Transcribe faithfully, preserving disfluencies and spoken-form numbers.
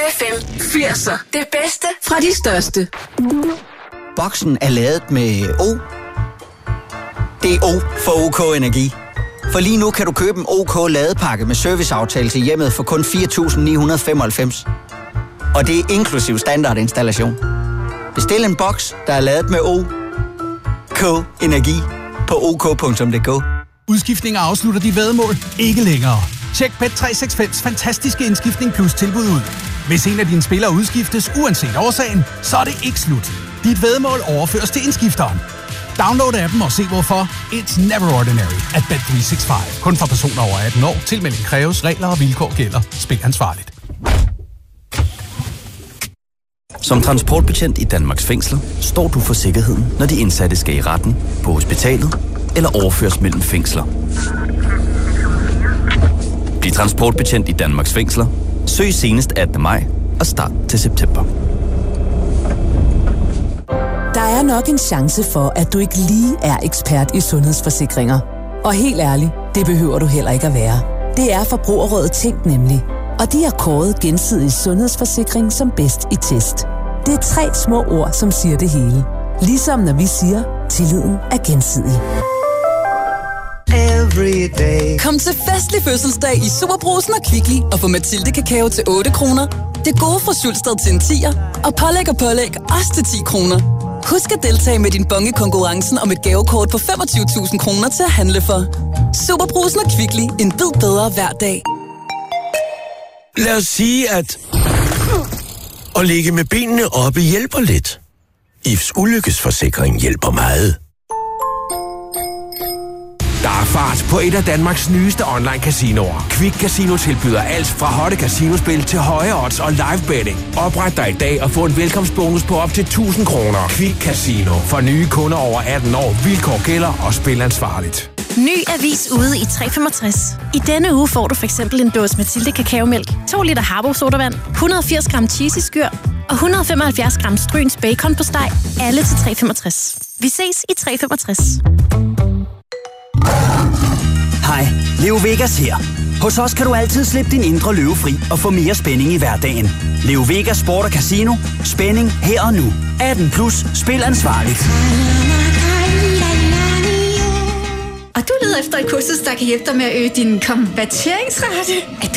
F M firser. Det bedste fra de største. Boksen er lavet med O. Det er O for OK Energi. For lige nu kan du købe en OK ladepakke med serviceaftale til hjemmet for kun fire tusind ni hundrede femoghalvfems. Og det er inklusiv standardinstallation. Bestil en boks, der er lavet med O. K Energi på ok punktum d k. Udskiftninger afslutter de væddemål ikke længere. Tjek Bet tre seks fems fantastiske indskiftning plus tilbud ud. Hvis en af dine spillere udskiftes uanset årsagen, så er det ikke slut. Dit væddemål overføres til indskifteren. Download appen og se hvorfor. It's never ordinary at Bet tre seks fem. Kun for personer over atten år. Tilmelding kræves. Regler og vilkår gælder. Spil ansvarligt. Som transportbetjent i Danmarks fængsler står du for sikkerheden, når de indsatte skal i retten, på hospitalet eller overføres mellem fængsler. Bliv transportbetjent i Danmarks fængsler. Søg senest attende maj og start til september. Der er nok en chance for, at du ikke lige er ekspert i sundhedsforsikringer. Og helt ærligt, det behøver du heller ikke at være. Det er Forbrugerrådet Tænk nemlig. Og de har kåret Gensidig Sundhedsforsikring som bedst i test. Det er tre små ord, som siger det hele. Ligesom når vi siger, tilliden er gensidig. Kom til festlig fødselsdag i Superbrugsen og Kvickly og få Mathilde kakao til otte kroner. Det gode fra Sulsted til en tier og pålæg og pålæg også til ti kroner. Husk at deltage med din bonge konkurrencen om et gavekort på femogtyve tusind kroner til at handle for. Superbrugsen og Kvickly. En bid bedre hver dag. Lad os sige, at at ligge med benene oppe hjælper lidt. I F's ulykkesforsikring hjælper meget. Der er fart på et af Danmarks nyeste online-casinoer. Quick Casino tilbyder alt fra hotte casinospil til høje odds og live betting. Opret dig i dag og få en velkomstbonus på op til tusind kroner. Quick Casino. For nye kunder over atten år. Vilkår gælder og spil ansvarligt. Ny avis ude i tre femogtres. I denne uge får du for eksempel en dåse Mathilde kakaomælk, to liter Harbo sodavand, et hundrede og firs gram cheesy skyr og et hundrede og femoghalvfjerds gram Stryns bacon på steg. Alle til tre femogtres. Vi ses i tre femogtres. Hej, Leo Vegas her. Hos os kan du altid slippe din indre løve fri og få mere spænding i hverdagen. Leo Vegas Sport og Casino. Spænding her og nu. atten plus. Spil ansvarligt. Og du leder efter et kursus, der kan hjælpe dig med at øge din konverteringsrate. Er